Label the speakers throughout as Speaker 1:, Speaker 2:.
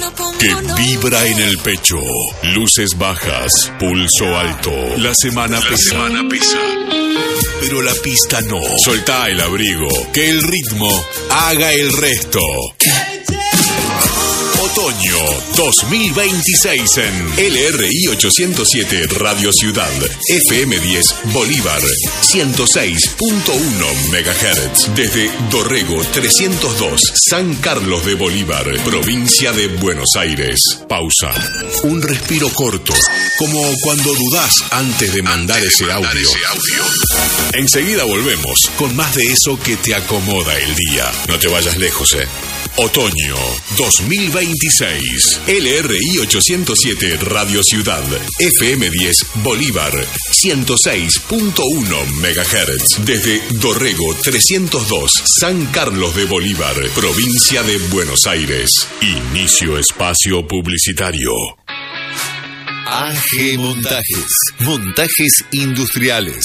Speaker 1: que vibra en el pecho. Luces bajas, pulso alto. La semana pesa. Pero la pista no. Soltá el abrigo, que el ritmo haga el resto. Otoño 2026 en LRI 807 Radio Ciudad, FM 10 Bolívar, 106.1 MHz. Desde Dorrego 302, San Carlos de Bolívar, provincia de Buenos Aires. Pausa. Un respiro corto, como cuando dudás antes de mandar ese audio. Enseguida volvemos con más de eso que te acomoda el día. No te vayas lejos, Otoño 2026. LRI 807 Radio Ciudad, FM 10 Bolívar, 106.1 MHz. Desde Dorrego 302, San Carlos de Bolívar, provincia de Buenos Aires. Inicio espacio publicitario.
Speaker 2: AG Montajes. Montajes industriales.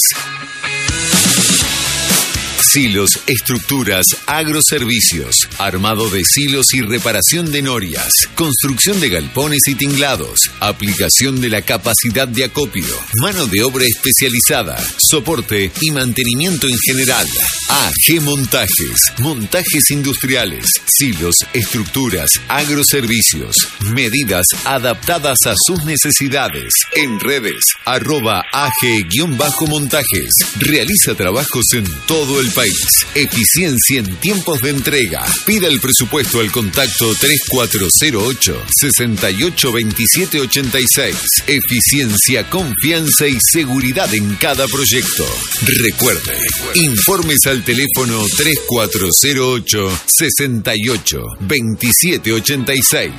Speaker 2: Silos, estructuras, agroservicios, armado de silos y reparación de norias, construcción de galpones y tinglados, aplicación de la capacidad de acopio, mano de obra especializada, soporte y mantenimiento en general. AG Montajes, montajes industriales, silos, estructuras, agroservicios, medidas adaptadas a sus necesidades. En redes, @AG-montajes. Realiza trabajos en todo el país. Eficiencia en tiempos de entrega. Pida el presupuesto al contacto 3408-682786. Eficiencia, confianza y seguridad en cada proyecto. Recuerde, informes al teléfono 3408-682786.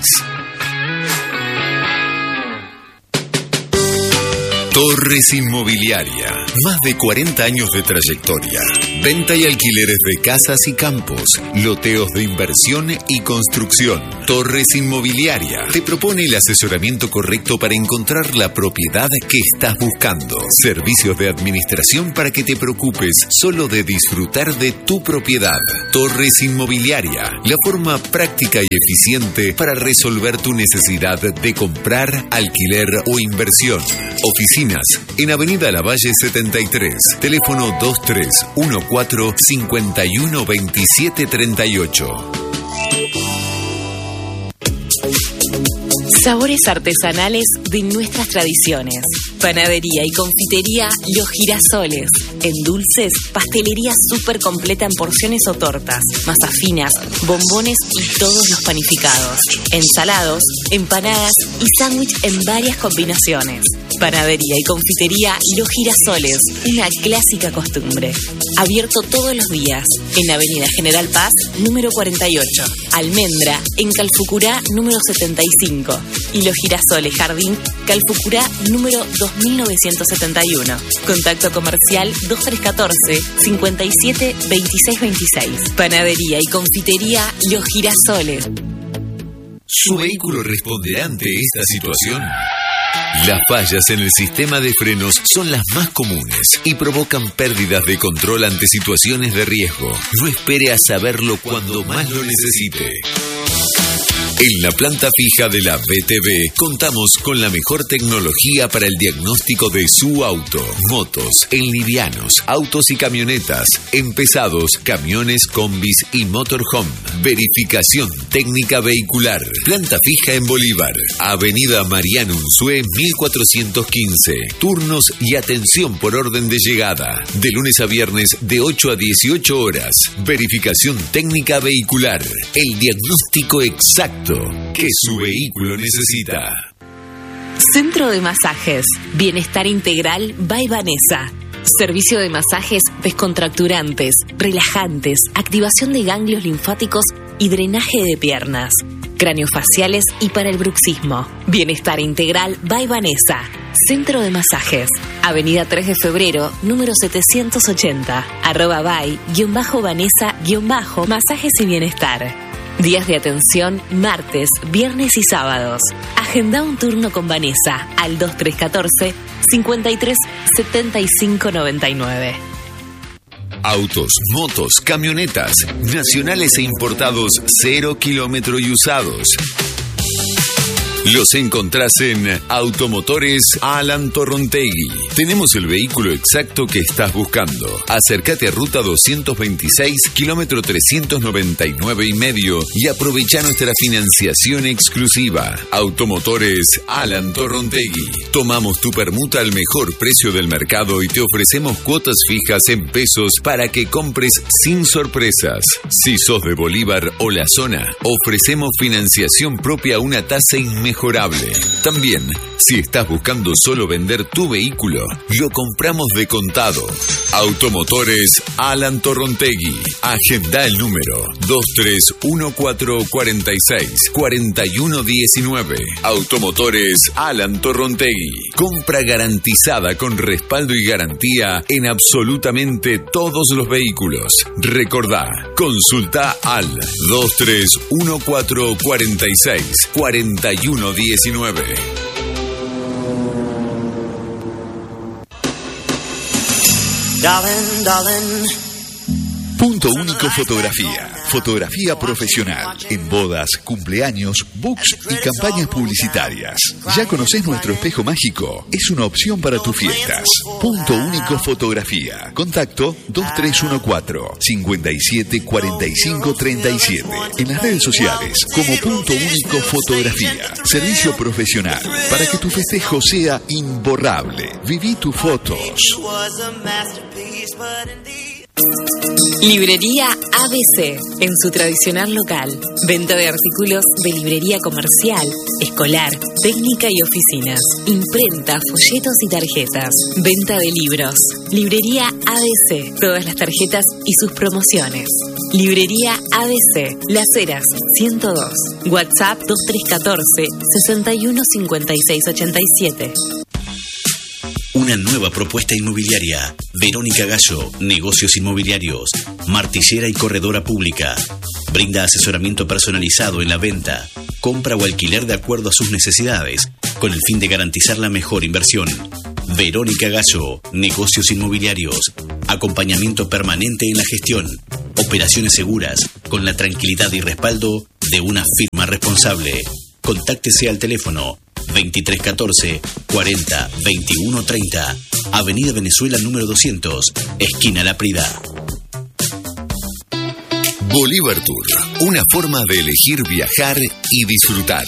Speaker 2: Torres Inmobiliaria. Más de 40 años de trayectoria. Venta y alquileres de casas y campos. Loteos de inversión y construcción. Torres Inmobiliaria te propone el asesoramiento correcto para encontrar la propiedad que estás buscando. Servicios de administración para que te preocupes solo de disfrutar de tu propiedad. Torres Inmobiliaria. La forma práctica y eficiente para resolver tu necesidad de comprar, alquiler o inversión. Oficinas en Avenida Lavalle 73, teléfono 2314-512738.
Speaker 3: Sabores artesanales de nuestras tradiciones. Panadería y confitería Los Girasoles. En dulces, pastelería súper completa en porciones o tortas, masas finas, bombones y todos los panificados. Ensalados, empanadas y sándwich en varias combinaciones. Panadería y confitería Los Girasoles, una clásica costumbre. Abierto todos los días en Avenida General Paz, número 48. Almendra, en Calfucurá, número 75. Y Los Girasoles Jardín, Calfucurá, número 2971. Contacto comercial 2314-572626. Panadería y confitería Los Girasoles.
Speaker 2: ¿Su vehículo responderá ante esta situación? Las fallas en el sistema de frenos son las más comunes y provocan pérdidas de control ante situaciones de riesgo. No espere a saberlo cuando más lo necesite. En la planta fija de la BTV contamos con la mejor tecnología para el diagnóstico de su auto, motos, en livianos, autos y camionetas, en pesados, camiones, combis y motorhome. Verificación técnica vehicular. Planta fija en Bolívar, Avenida Mariano Unzué 1415. Turnos y atención por orden de llegada. De lunes a viernes de 8 a 18 horas. Verificación técnica vehicular. El diagnóstico exacto que su vehículo necesita.
Speaker 3: Centro de Masajes. Bienestar Integral by Vanessa. Servicio de masajes descontracturantes, relajantes, activación de ganglios linfáticos y drenaje de piernas. Craniofaciales y para el bruxismo. Bienestar Integral by Vanessa. Centro de Masajes. Avenida 3 de Febrero, número 780. @by-vanessa-masajes y bienestar. Días de atención, martes, viernes y sábados. Agenda un turno con Vanessa al 2314-537599.
Speaker 2: Autos, motos, camionetas, nacionales e importados 0 kilómetro y usados. Los encontrás en Automotores Alan Torrontegui. Tenemos el vehículo exacto que estás buscando. Acércate a Ruta 226, kilómetro 399,5 y aprovecha nuestra financiación exclusiva. Automotores Alan Torrontegui. Tomamos tu permuta al mejor precio del mercado y te ofrecemos cuotas fijas en pesos para que compres sin sorpresas. Si sos de Bolívar o la zona, ofrecemos financiación propia a una tasa inmejorable. También, si estás buscando solo vender tu vehículo, lo compramos de contado. Automotores Alan Torrontegui. Agenda el número 2314464119. Automotores Alan Torrontegui. Compra garantizada con respaldo y garantía en absolutamente todos los vehículos. Recordá, consulta al 2314464119.
Speaker 4: Punto Único Fotografía. Fotografía profesional en bodas, cumpleaños, books y campañas publicitarias. ¿Ya conocés nuestro espejo mágico? Es una opción para tus fiestas. Punto Único Fotografía. Contacto 2314-574537. En las redes sociales como Punto Único Fotografía. Servicio profesional para que tu festejo sea imborrable. Viví tus fotos.
Speaker 3: Librería ABC, en su tradicional local. Venta de artículos de librería comercial, escolar, técnica y oficinas. Imprenta, folletos y tarjetas. Venta de libros. Librería ABC, todas las tarjetas y sus promociones. Librería ABC, Las Heras, 102. WhatsApp 2314-615687.
Speaker 5: Una nueva propuesta inmobiliaria. Verónica Gallo, negocios inmobiliarios, martillera y corredora pública. Brinda asesoramiento personalizado en la venta, compra o alquiler de acuerdo a sus necesidades, con el fin de garantizar la mejor inversión. Verónica Gallo, negocios inmobiliarios, acompañamiento permanente en la gestión, operaciones seguras, con la tranquilidad y respaldo de una firma responsable. Contáctese al teléfono 2314 40 21 30, Avenida Venezuela número 200, esquina La Prida.
Speaker 2: Bolívar Tour, una forma de elegir viajar y disfrutar.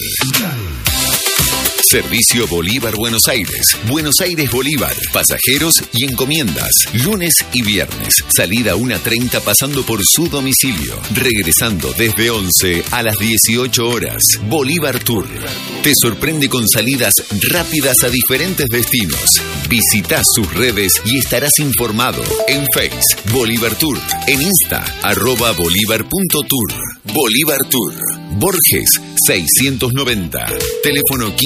Speaker 2: Servicio Bolívar Buenos Aires, Buenos Aires Bolívar, pasajeros y encomiendas, lunes y viernes, salida 1:30 pasando por su domicilio, regresando desde 11 a las 18 horas. Bolívar Tour te sorprende con salidas rápidas a diferentes destinos. Visita sus redes y estarás informado. En Face, Bolívar Tour, en Insta, @bolivar.tour. Bolívar Tour, Borges 690, teléfono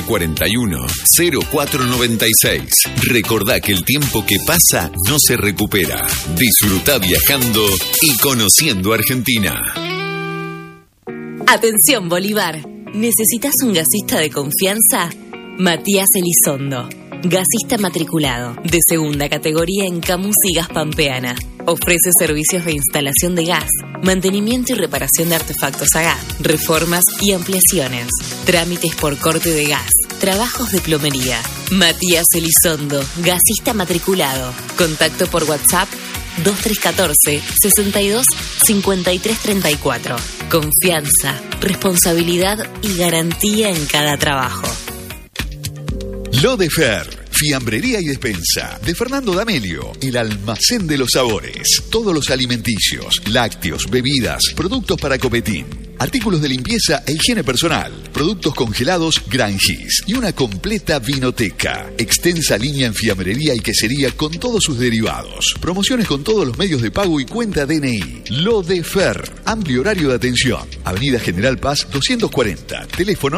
Speaker 2: 1541-0496. Recordá que el tiempo que pasa no se recupera. Disfruta viajando y conociendo Argentina.
Speaker 3: Atención Bolívar, ¿necesitas un gasista de confianza? Matías Elizondo, gasista matriculado, de segunda categoría en Camus y Gas Pampeana. Ofrece servicios de instalación de gas, mantenimiento y reparación de artefactos a gas, reformas y ampliaciones, trámites por corte de gas, trabajos de plomería. Matías Elizondo, gasista matriculado. Contacto por WhatsApp 2314-62-5334. Confianza, responsabilidad y garantía en cada trabajo.
Speaker 4: Lodefer, fiambrería y despensa de Fernando D'Amelio, el almacén de los sabores. Todos los alimenticios, lácteos, bebidas, productos para copetín, artículos de limpieza e higiene personal, productos congelados Grangis y una completa vinoteca. Extensa línea en fiambrería y quesería con todos sus derivados. Promociones con todos los medios de pago y cuenta DNI. Lodefer, amplio horario de atención. Avenida General Paz 240, teléfono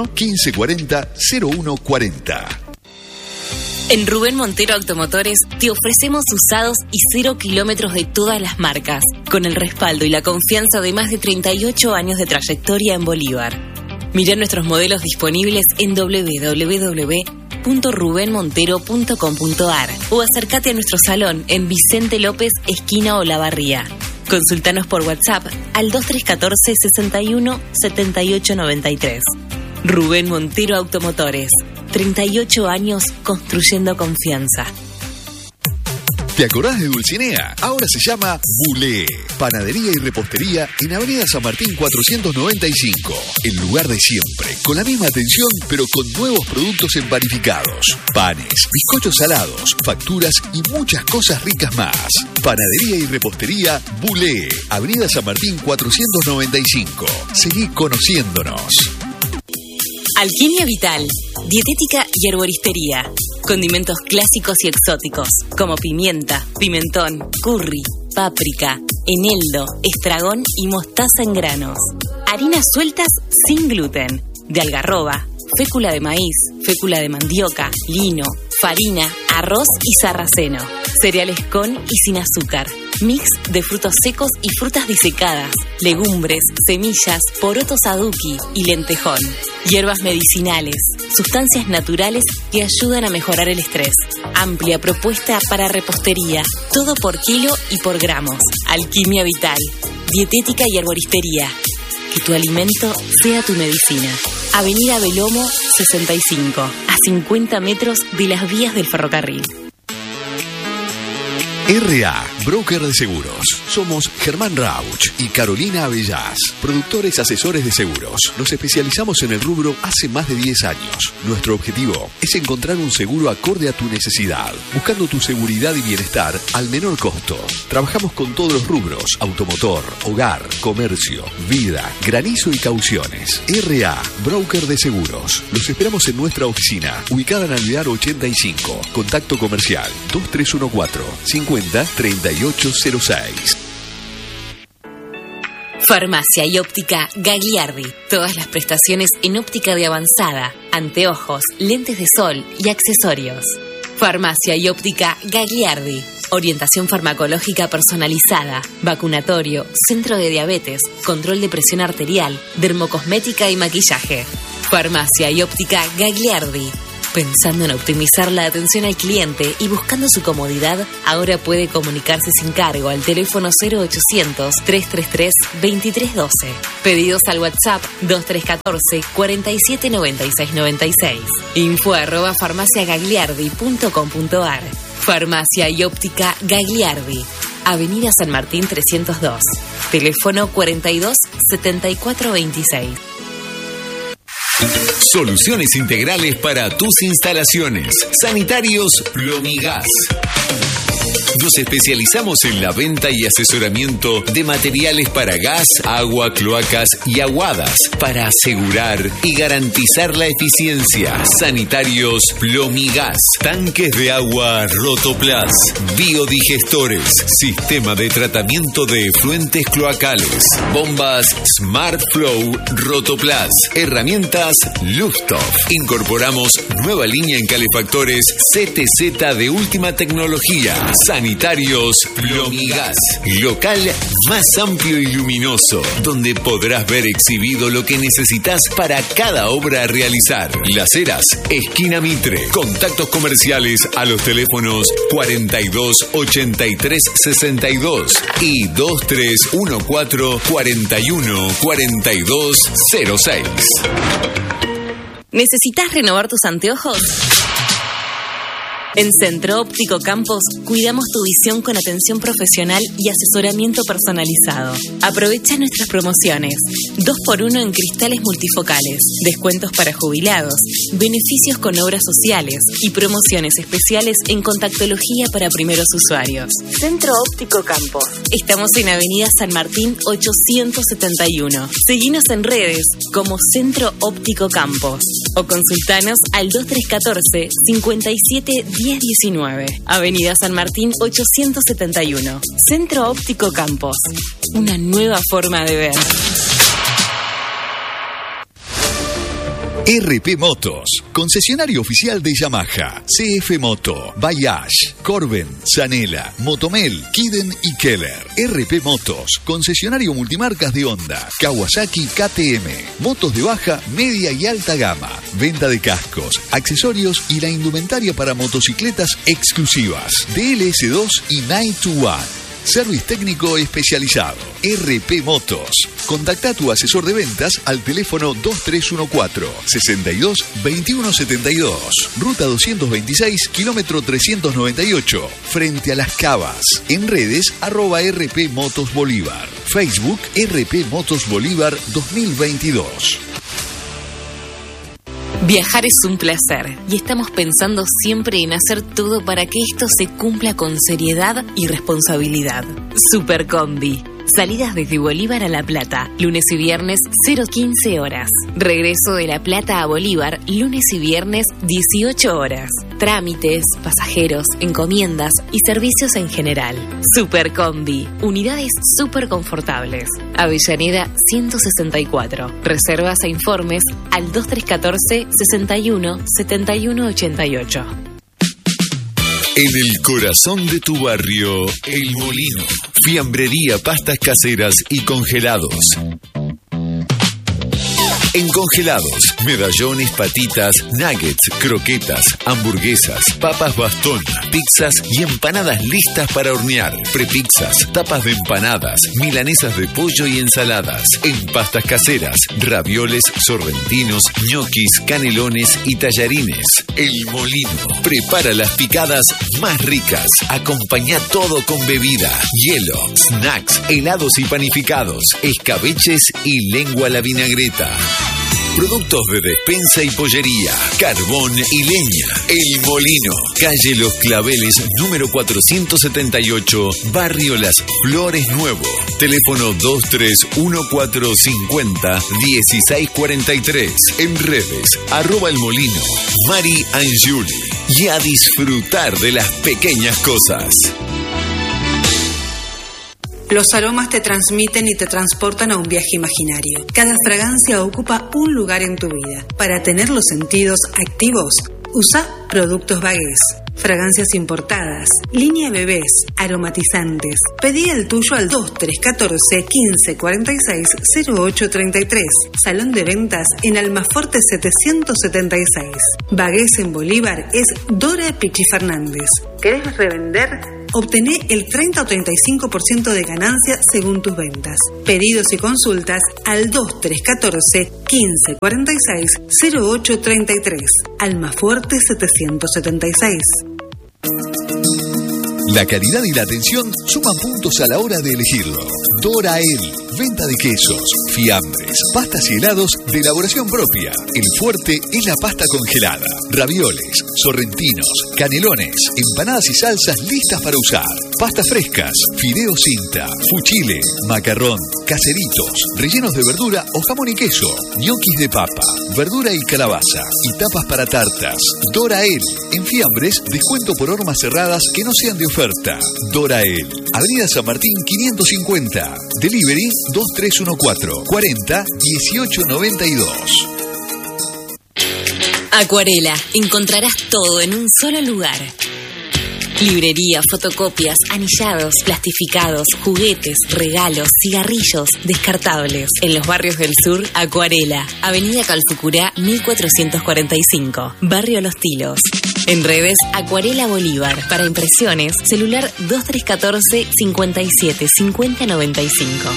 Speaker 4: 1540-0140.
Speaker 3: En Rubén Montero Automotores te ofrecemos usados y 0 kilómetros de todas las marcas, con el respaldo y la confianza de más de 38 años de trayectoria en Bolívar. Mirá nuestros modelos disponibles en www.rubenmontero.com.ar o acércate a nuestro salón en Vicente López, esquina Olavarría. Consultanos por WhatsApp al 2314 61 78 93. Rubén Montero Automotores. 38 años construyendo confianza.
Speaker 4: ¿Te acordás de Dulcinea? Ahora se llama Bulé. Panadería y repostería en Avenida San Martín 495. El lugar de siempre. Con la misma atención, pero con nuevos productos empanificados. Panes, bizcochos salados, facturas y muchas cosas ricas más. Panadería y repostería Bulé. Avenida San Martín 495. Seguí conociéndonos.
Speaker 3: Alquimia Vital, dietética y herboristería. Condimentos clásicos y exóticos, como pimienta, pimentón, curry, páprica, eneldo, estragón y mostaza en granos. Harinas sueltas sin gluten, de algarroba, fécula de maíz, fécula de mandioca, lino, farina, arroz y sarraceno. Cereales con y sin azúcar. Mix de frutos secos y frutas disecadas, legumbres, semillas, porotos aduki y lentejón. Hierbas medicinales, sustancias naturales que ayudan a mejorar el estrés. Amplia propuesta para repostería, todo por kilo y por gramos. Alquimia Vital, dietética y herboristería. Que tu alimento sea tu medicina. Avenida Belomo 65, a 50 metros de las vías del ferrocarril.
Speaker 4: RA, broker de seguros. Somos Germán Rauch y Carolina Avellás, productores asesores de seguros. Nos especializamos en el rubro hace más de 10 años. Nuestro objetivo es encontrar un seguro acorde a tu necesidad, buscando tu seguridad y bienestar al menor costo. Trabajamos con todos los rubros: automotor, hogar, comercio, vida, granizo y cauciones. RA, broker de seguros. Los esperamos en nuestra oficina, ubicada en Alvear 85. Contacto comercial 2314 503806.
Speaker 3: Farmacia y óptica Gagliardi. Todas las prestaciones en óptica de avanzada, anteojos, lentes de sol y accesorios. Farmacia y óptica Gagliardi. Orientación farmacológica personalizada, vacunatorio, centro de diabetes, control de presión arterial, dermocosmética y maquillaje. Farmacia y óptica Gagliardi. Pensando en optimizar la atención al cliente y buscando su comodidad, ahora puede comunicarse sin cargo al teléfono 0800-333-2312. Pedidos al WhatsApp 2314-479696. info@farmaciagagliardi.com.ar. Farmacia y óptica Gagliardi. Avenida San Martín 302. Teléfono 42 7426.
Speaker 2: Soluciones integrales para tus instalaciones. Sanitarios Plomigas. Nos especializamos en la venta y asesoramiento de materiales para gas, agua, cloacas y aguadas para asegurar y garantizar la eficiencia. Sanitarios Plomigas. Tanques de agua Rotoplas. Biodigestores. Sistema de tratamiento de efluentes cloacales. Bombas Smart Flow Rotoplas. Herramientas Lufthof. Incorporamos nueva línea en calefactores CTZ de última tecnología. Sanitarios Plomigas. Local más amplio y luminoso, donde podrás ver exhibido lo que necesitas para cada obra a realizar. Las Heras, esquina Mitre. Contactos comerciales a los teléfonos 42 83 62 y 2314 41 42 06.
Speaker 3: ¿Necesitas renovar tus anteojos? En Centro Óptico Campos cuidamos tu visión con atención profesional y asesoramiento personalizado. Aprovecha nuestras promociones: 2x1 en cristales multifocales, descuentos para jubilados, beneficios con obras sociales y promociones especiales en contactología para primeros usuarios. Centro Óptico Campos. Estamos en Avenida San Martín 871. Seguinos en redes como Centro Óptico Campos o consultanos al 2314 57 1019. Avenida San Martín 871. Centro Óptico Campos. Una nueva forma de ver.
Speaker 4: RP Motos, concesionario oficial de Yamaha, CF Moto, Bayash, Corben, Zanela, Motomel, Kiden y Keller. RP Motos, concesionario multimarcas de Honda, Kawasaki, KTM, motos de baja, media y alta gama, venta de cascos, accesorios y la indumentaria para motocicletas exclusivas, DLS2 y Night to One. Service técnico especializado. RP Motos. Contacta a tu asesor de ventas al teléfono 2314-62-2172. Ruta 226, kilómetro 398, frente a Las Cavas. En redes, @RP Motos Bolívar. Facebook, RP Motos Bolívar 2022.
Speaker 3: Viajar es un placer y estamos pensando siempre en hacer todo para que esto se cumpla con seriedad y responsabilidad. Supercombi. Salidas desde Bolívar a La Plata, lunes y viernes 0:15 horas. Regreso de La Plata a Bolívar, lunes y viernes 18 horas. Trámites, pasajeros, encomiendas y servicios en general. Supercombi. Unidades súper confortables. Avellaneda 164. Reservas e informes al 2314 61 71 88.
Speaker 2: En el corazón de tu barrio, El Molino. Fiambrería, pastas caseras y congelados. En congelados, medallones, patitas, nuggets, croquetas, hamburguesas, papas bastón, pizzas y empanadas listas para hornear. Prepizzas, tapas de empanadas, milanesas de pollo y ensaladas. En pastas caseras, ravioles, sorrentinos, ñoquis, canelones y tallarines. El Molino. Prepara las picadas más ricas. Acompaña todo con bebida, hielo, snacks, helados y panificados, escabeches y lengua a la vinagreta. Productos de despensa y pollería, carbón y leña. El Molino, calle Los Claveles, número 478, barrio Las Flores Nuevo. Teléfono 231450-1643. En redes, @El Molino, Mari Angiuli. Y a disfrutar de las pequeñas cosas.
Speaker 6: Los aromas te transmiten y te transportan a un viaje imaginario. Cada fragancia ocupa un lugar en tu vida. Para tener los sentidos activos, usa Productos Bagués. Fragancias importadas, línea bebés, aromatizantes. Pedí el tuyo al 2314 1546 0833. Salón de ventas en Almaforte 776. Bagués en Bolívar es Dora Pichi Fernández. ¿Querés revender? Obtené el 30 o 35% de ganancia según tus ventas. Pedidos y consultas al 2314 1546 0833. Almafuerte 776.
Speaker 4: La calidad y la atención suman puntos a la hora de elegirlo. Dorael, venta de quesos, fiambres, pastas y helados de elaboración propia. El fuerte es la pasta congelada, ravioles, sorrentinos, canelones, empanadas y salsas listas para usar. Pastas frescas, fideo cinta, fuchile, macarrón, caseritos, rellenos de verdura o jamón y queso, ñoquis de papa, verdura y calabaza y tapas para tartas. Dorael, en fiambres, descuento por hormas cerradas que no sean de oferta. Dorael, Avenida San Martín 550. Delivery 2314 40 1892.
Speaker 3: Acuarela. Encontrarás todo en un solo lugar. Librería, fotocopias, anillados, plastificados, juguetes, regalos, cigarrillos, descartables. En los barrios del sur, Acuarela. Avenida Calfucurá 1445. Barrio Los Tilos. En redes, Acuarela Bolívar. Para impresiones, celular 2314 57 50 95.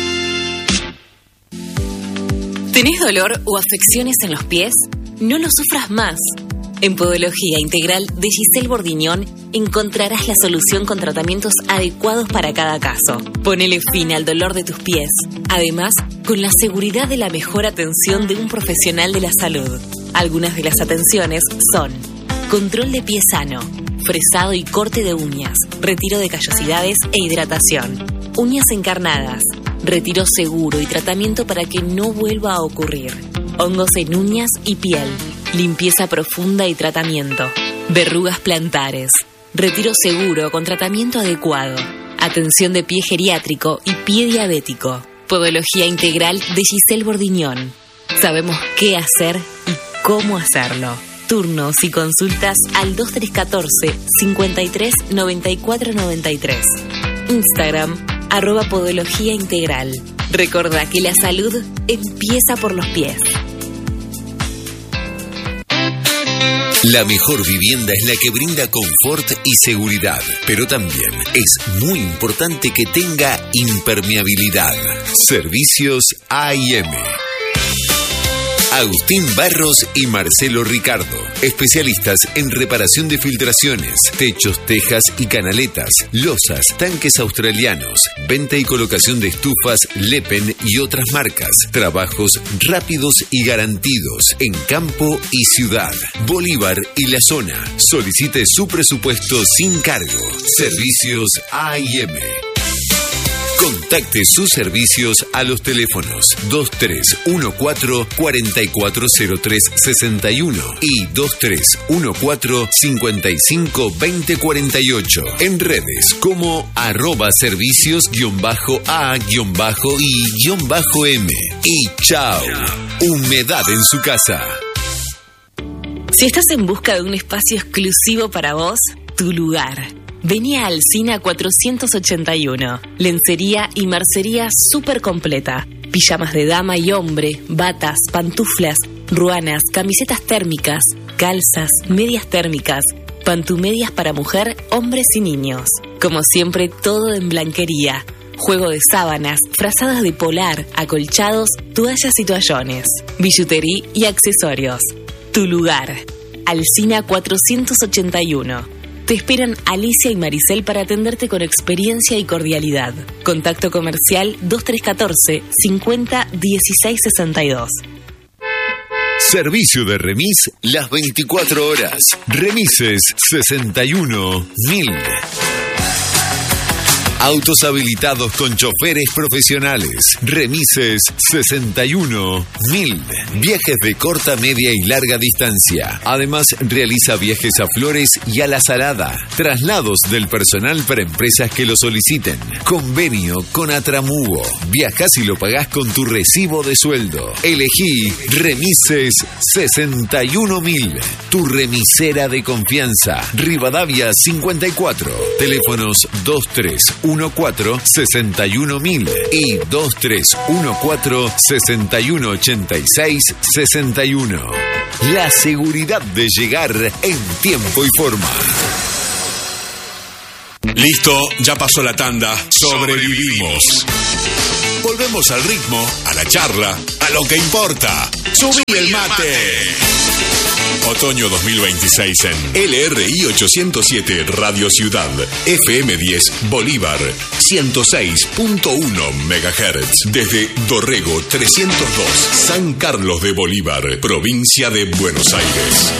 Speaker 3: ¿Tenés dolor o afecciones en los pies? No lo sufras más. En Podología Integral de Giselle Bordiñón encontrarás la solución con tratamientos adecuados para cada caso. Ponele fin al dolor de tus pies. Además, con la seguridad de la mejor atención de un profesional de la salud. Algunas de las atenciones son: control de pie sano, fresado y corte de uñas, retiro de callosidades e hidratación, uñas encarnadas, retiro seguro y tratamiento para que no vuelva a ocurrir, hongos en uñas y piel, limpieza profunda y tratamiento, verrugas plantares, retiro seguro con tratamiento adecuado, atención de pie geriátrico y pie diabético. Podología Integral de Giselle Bordiñón. Sabemos qué hacer y cómo hacerlo. Turnos y consultas al 2314 53 94 93. Instagram @Podología Integral. Recordá que la salud empieza por los pies.
Speaker 2: La mejor vivienda es la que brinda confort y seguridad, pero también es muy importante que tenga impermeabilidad. Servicios A&M. Agustín Barros y Marcelo Ricardo, especialistas en reparación de filtraciones, techos, tejas y canaletas, losas, tanques australianos, venta y colocación de estufas Lepen y otras marcas, trabajos rápidos y garantidos en campo y ciudad, Bolívar y la zona. Solicite su presupuesto sin cargo. Servicios A&M. Contacte sus servicios a los teléfonos 2314-440361 y 2314-552048. En redes como @servicios_A_I_M. Y chao. Humedad en su casa.
Speaker 3: Si estás en busca de un espacio exclusivo para vos, tu lugar. Vení a Alsina 481, lencería y mercería súper completa. Pijamas de dama y hombre, batas, pantuflas, ruanas, camisetas térmicas, calzas, medias térmicas, pantumedias para mujer, hombres y niños. Como siempre, todo en blanquería. Juego de sábanas, frazadas de polar, acolchados, toallas y toallones, billutería y accesorios. Tu lugar. Alsina 481. Te esperan Alicia y Maricel para atenderte con experiencia y cordialidad. Contacto comercial 2314 50 16 62.
Speaker 2: Servicio de remis las 24 horas. Remises 61.000. Autos habilitados con choferes profesionales. Remises 61.000. Viajes de corta, media y larga distancia. Además, realiza viajes a Flores y a La Salada. Traslados del personal para empresas que lo soliciten. Convenio con Atramugo. Viajás y lo pagás con tu recibo de sueldo. Elegí Remises 61.000. Tu remisera de confianza. Rivadavia 54. Teléfonos 2314-61.000 y 2314-6186-61. La seguridad de llegar en tiempo y forma.
Speaker 1: Listo, ya pasó la tanda. Sobrevivimos. Volvemos al ritmo, a la charla, a lo que importa. Subí el mate. Otoño 2026 en LRI 807 Radio Ciudad, FM 10 Bolívar, 106.1 MHz. Desde Dorrego 302, San Carlos de Bolívar, provincia de Buenos Aires.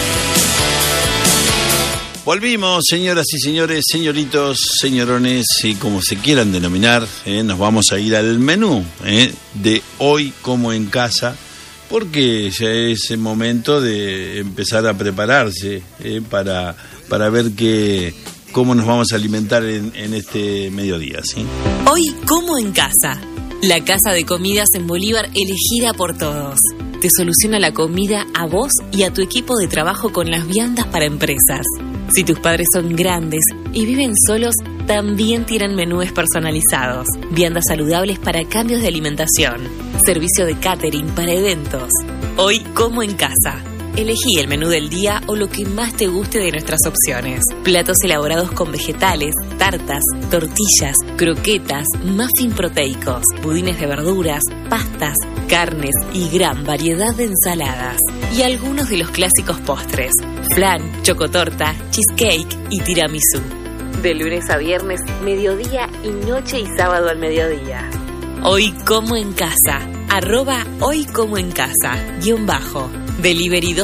Speaker 7: Volvimos, señoras y señores, señoritos, señorones, y como se quieran denominar, nos vamos a ir al menú de Hoy Como en Casa, porque ya es el momento de empezar a prepararse para ver cómo nos vamos a alimentar en este mediodía, ¿sí?
Speaker 3: Hoy Como en Casa, la casa de comidas en Bolívar elegida por todos. Te soluciona la comida a vos y a tu equipo de trabajo con las viandas para empresas. Si tus padres son grandes y viven solos, también tienen menúes personalizados, viandas saludables para cambios de alimentación, servicio de catering para eventos. Hoy Como en Casa. Elegí el menú del día o lo que más te guste de nuestras opciones. Platos elaborados con vegetales, tartas, tortillas, croquetas, muffin proteicos, budines de verduras, pastas, carnes y gran variedad de ensaladas. Y algunos de los clásicos postres: flan, chocotorta, cheesecake y tiramisú. De lunes a viernes, mediodía y noche y sábado al mediodía. Hoy Como en Casa. @Hoy Como en Casa _ Delivery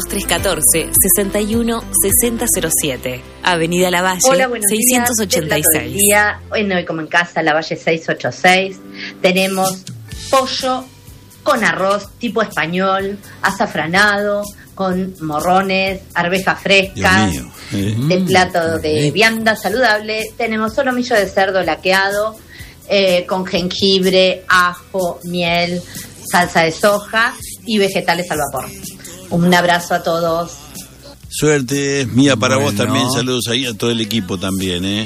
Speaker 3: 2314-61-6007. Avenida Lavalle.
Speaker 8: Hola, buenos
Speaker 3: 686.
Speaker 8: Días. En Hoy Como en Casa, Lavalle 686. Tenemos pollo con arroz tipo español, azafranado, con morrones, arvejas frescas. De plato de vianda saludable. Tenemos solomillo de cerdo laqueado, con jengibre, ajo, miel, salsa de soja y vegetales al vapor. Un abrazo a todos.
Speaker 7: Suerte, mía para vos también. Saludos ahí a todo el equipo también.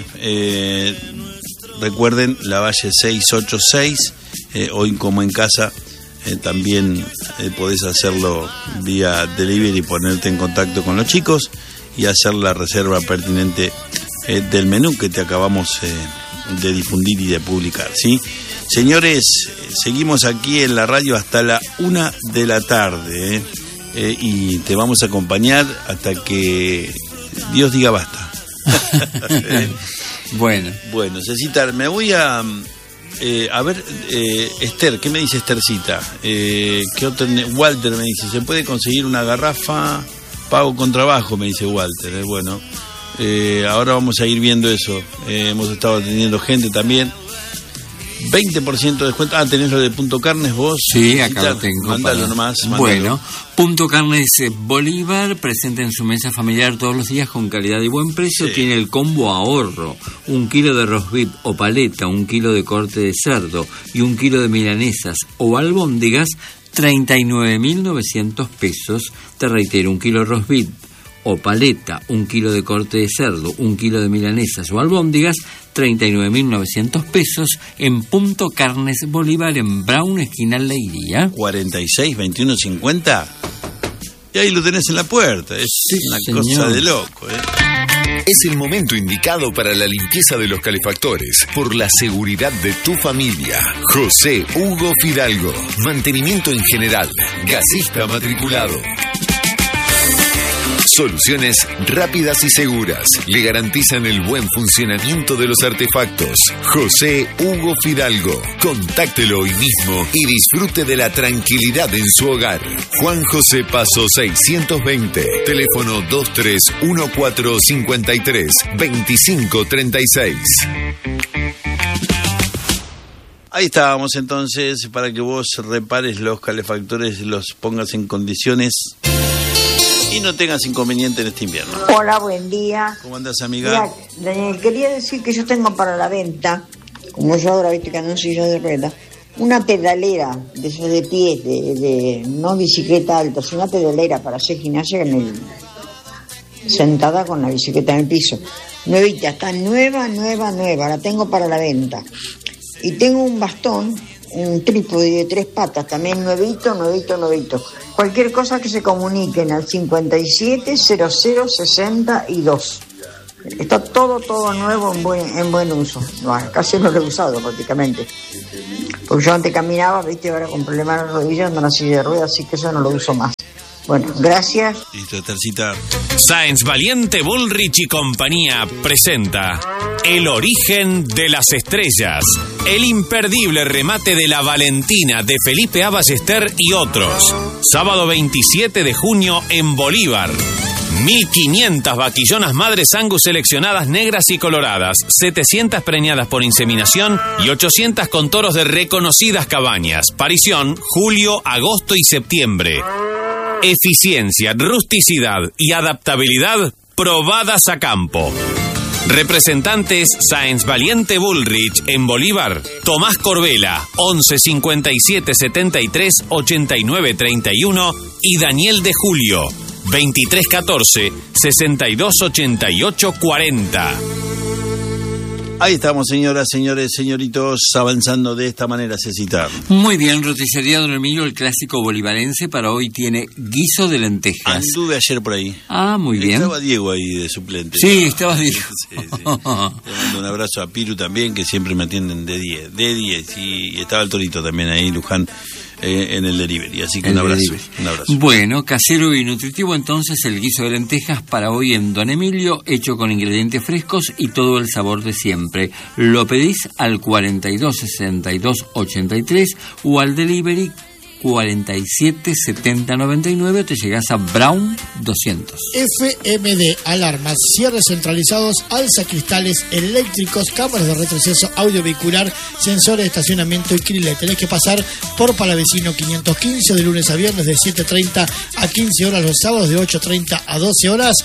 Speaker 7: Recuerden, Lavalle 686, Hoy Como en Casa, también podés hacerlo vía delivery, ponerte en contacto con los chicos y hacer la reserva pertinente del menú que te acabamos de difundir y de publicar, ¿sí? Señores, seguimos aquí en la radio hasta la 1 de la tarde, y te vamos a acompañar hasta que Dios diga basta. Bueno, Cecita, me voy a ver, Esther, ¿qué me dice Esthercita? ¿Qué otro? Walter me dice, ¿se puede conseguir una garrafa? Pago con trabajo, me dice Walter. Bueno, ahora vamos a ir viendo eso. Hemos estado atendiendo gente también. 20% de descuento. ¿Tenés lo de Punto Carnes vos?
Speaker 9: Sí, acá lo tengo.
Speaker 7: Mándalo nomás.
Speaker 9: Bueno, Punto Carnes Bolívar presenta en su mesa familiar todos los días con calidad y buen precio. Sí. Tiene el combo ahorro: 1 kilo de roast beef o paleta, 1 kilo de corte de cerdo y 1 kilo de milanesas o albóndigas, 39.900 pesos. Te reitero, 1 kilo de roast beef o paleta, 1 kilo de corte de cerdo, 1 kilo de milanesas o albóndigas, 39.900 pesos en Punto Carnes Bolívar, en Brown, esquina Leiría.
Speaker 7: 46 21 50. Y ahí lo tenés en la puerta. Es una cosa de loco,
Speaker 1: Es el momento indicado para la limpieza de los calefactores, por la seguridad de tu familia. José Hugo Fidalgo. Mantenimiento en general. Gasista matriculado. Soluciones rápidas y seguras. Le garantizan el buen funcionamiento de los artefactos. José Hugo Fidalgo. Contáctelo hoy mismo y disfrute de la tranquilidad en su hogar. Juan José Paso 620. Teléfono 2314532536.
Speaker 7: Ahí estábamos entonces, para que vos repares los calefactores, los pongas en condiciones y no tengas inconveniente en este invierno.
Speaker 10: Hola, buen día.
Speaker 7: ¿Cómo andás, amiga?
Speaker 10: Mira, Daniel, quería decir que yo tengo para la venta, como yo ahora, viste que ando en silla de ruedas, una pedalera de esos de pies, de no bicicleta alta, sino una pedalera para hacer gimnasia sentada con la bicicleta en el piso. Nuevita, está nueva, la tengo para la venta. Y tengo un bastón, un trípode de 3 patas, también nuevito. Cualquier cosa que se comuniquen al 570062. Está todo nuevo en buen uso. Bueno, casi no lo he usado prácticamente. Porque yo antes caminaba, viste, ahora con problemas en la rodilla ando en la silla de ruedas, así que eso no lo uso más. Bueno, gracias.
Speaker 7: Listo, Tercita.
Speaker 11: Sáenz Valiente, Bullrich y compañía presenta El origen de las estrellas, el imperdible remate de la Valentina de Felipe A. Ballester y otros. Sábado 27 de junio en Bolívar. 1.500 vaquillonas Madres Angus seleccionadas negras y coloradas, 700 preñadas por inseminación y 800 con toros de reconocidas cabañas. Parición, julio, agosto y septiembre. Eficiencia, rusticidad y adaptabilidad probadas a campo. Representantes Sáenz Valiente Bullrich en Bolívar, Tomás Corbela, 11 57 73 89 31 y Daniel de Julio, 23 14 62 88 40.
Speaker 7: Ahí estamos, señoras, señores, señoritos, avanzando de esta manera, Cecita.
Speaker 9: Muy bien, roticería Don Emilio, el clásico bolivarense para hoy tiene guiso de lentejas.
Speaker 7: Anduve ayer por ahí.
Speaker 9: Muy bien.
Speaker 7: Estaba Diego ahí de suplente.
Speaker 9: Sí, estaba Diego.
Speaker 7: Sí. Le mando un abrazo a Piru también, que siempre me atienden de 10. Y estaba el Torito también ahí, Luján, en el delivery. Así que un abrazo.
Speaker 9: Bueno, casero y nutritivo entonces el guiso de lentejas para hoy en Don Emilio, hecho con ingredientes frescos y todo el sabor de siempre. Lo pedís al 42 62 83 o al delivery 47 70 99, o te llegás a Brown 200.
Speaker 12: FMD, alarmas, cierres centralizados, alzacristales eléctricos, cámaras de retroceso, audio vehicular, sensores de estacionamiento y Krille. Tenés que pasar por Palavecino 515 de lunes a viernes de 7:30 a 15 horas, los sábados de 8:30 a 12 horas.